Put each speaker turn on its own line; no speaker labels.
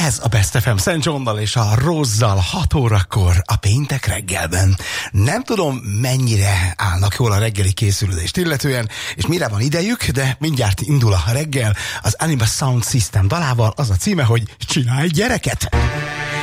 Ez a Best FM Szent Johnnal és a Rozzal 6 órakor a péntek reggelben. Nem tudom, mennyire állnak jól a reggeli készülődést illetően, és mire van idejük, de mindjárt indul a reggel az Animal Sound System dalával. Az a címe, hogy Csinálj gyereket!